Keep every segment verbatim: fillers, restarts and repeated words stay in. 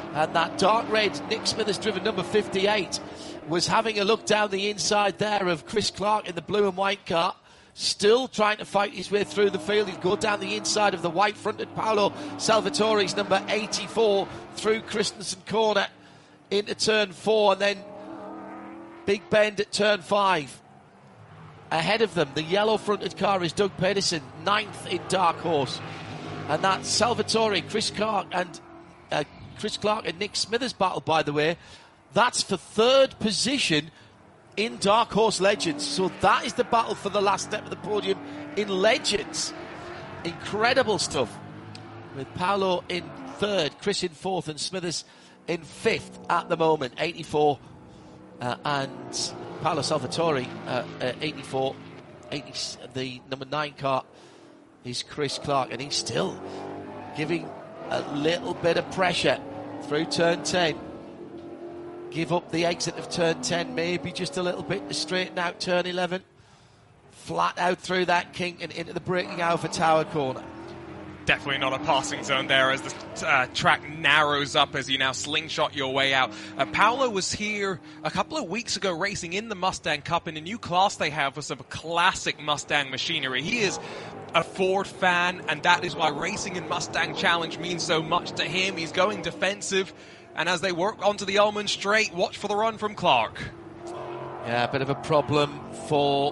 And that dark red Nick Smithers driven number fifty-eight was having a look down the inside there of Chris Clark in the blue and white car. Still trying to fight his way through the field. He'll go down the inside of the white-fronted Paolo Salvatore's number eighty-four through Christensen Corner into turn four, and then big bend at turn five. Ahead of them, the yellow-fronted car is Doug Pedersen, ninth in Dark Horse. And that's Salvatore, Chris Clark, and uh, Chris Clark and Nick Smithers battle, by the way. That's for third position in Dark Horse Legends. So that is the battle for the last step of the podium in Legends. Incredible stuff. With Paolo in third, Chris in fourth, and Smithers in fifth at the moment. eighty-four uh, and Paolo Salvatore uh, uh, eighty-four. eighty, the number nine car is Chris Clark, and he's still giving a little bit of pressure through turn ten. Give up the exit of turn ten, maybe just a little bit to straighten out turn eleven. Flat out through that kink and into the braking Alpha Tower corner. Definitely not a passing zone there as the uh, track narrows up as you now slingshot your way out. Uh, Paolo was here a couple of weeks ago racing in the Mustang Cup in a new class they have for some classic Mustang machinery. He is a Ford fan, and that is why racing in Mustang Challenge means so much to him. He's going defensive. And as they work onto the Almond Straight, watch for the run from Clark. Yeah, a bit of a problem for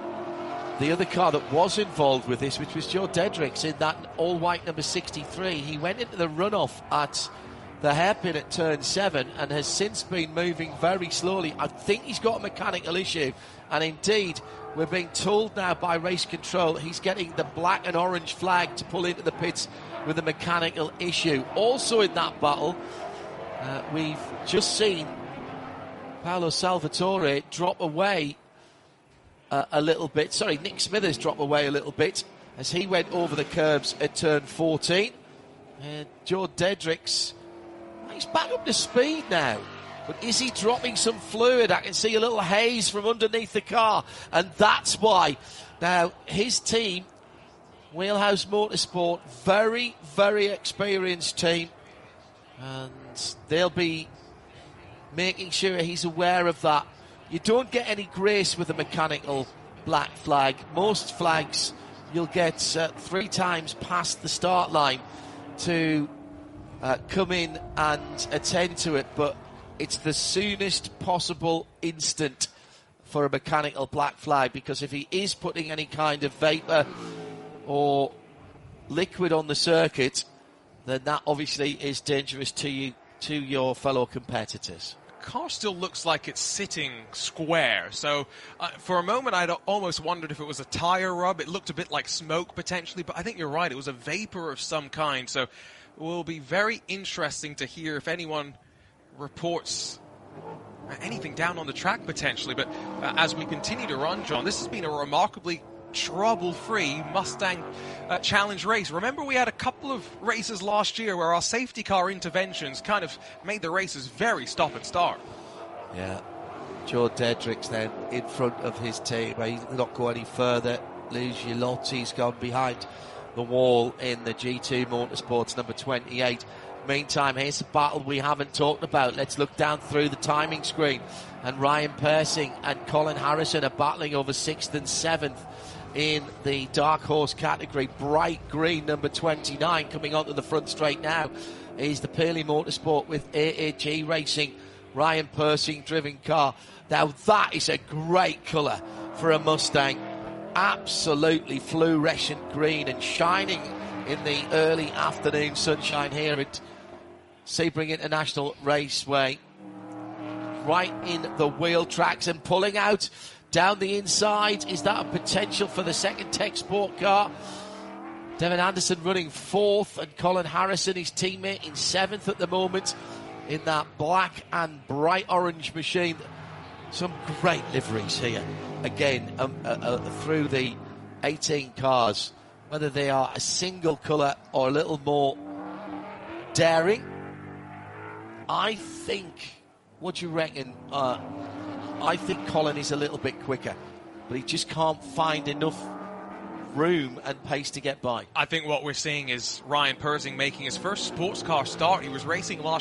the other car that was involved with this, which was Joe Dedricks in that all-white number sixty-three. He went into the runoff at the hairpin at turn seven and has since been moving very slowly. I think he's got a mechanical issue. And indeed, we're being told now by race control he's getting the black and orange flag to pull into the pits with a mechanical issue. Also in that battle, Uh, we've just seen Paolo Salvatore drop away uh, a little bit. Sorry, Nick Smithers drop away a little bit as he went over the curbs at turn fourteen. And Joe Dedricks, he's back up to speed now. But is he dropping some fluid? I can see a little haze from underneath the car. And that's why. Now, his team, Wheelhouse Motorsport, very, very experienced team. And they'll be making sure he's aware of that. You don't get any grace with a mechanical black flag. Most flags you'll get uh, three times past the start line to uh, come in and attend to it, but it's the soonest possible instant for a mechanical black flag, because if he is putting any kind of vapour or liquid on the circuit, then that obviously is dangerous to you, to your fellow competitors. The car still looks like it's sitting square, so uh, for a moment I'd almost wondered if it was a tyre rub. It looked a bit like smoke potentially, but I think you're right, it was a vapour of some kind, so it will be very interesting to hear if anyone reports anything down on the track potentially. But uh, as we continue to run, John, this has been a remarkably trouble-free Mustang uh, Challenge race. Remember, we had a couple of races last year where our safety car interventions kind of made the races very stop and start. Yeah, Joe Dedricks then in front of his team. He's not go any further. Luz Gilotti's gone behind the wall in the G two Motorsports number twenty-eight. Meantime, here's a battle we haven't talked about. Let's look down through the timing screen. And Ryan Persing and Colin Harrison are battling over sixth and seventh in the Dark Horse category. Bright green number twenty-nine coming onto the front straight now is the Pearly Motorsport with A A G Racing. Ryan Persing driven car. Now that is a great colour for a Mustang. Absolutely fluorescent green and shining in the early afternoon sunshine here at Sebring International Raceway. Right in the wheel tracks and pulling out down the inside. Is that a potential for the second Tech Sport car? Devin Anderson running fourth, and Colin Harrison, his teammate, in seventh at the moment in that black and bright orange machine. Some great liveries here. Again, um, uh, uh, through the eighteen cars, whether they are a single colour or a little more daring. I think, what do you reckon? Uh, I think Colin is a little bit quicker, but he just can't find enough room and pace to get by. I think what we're seeing is Ryan Persing making his first sports car start. He was racing last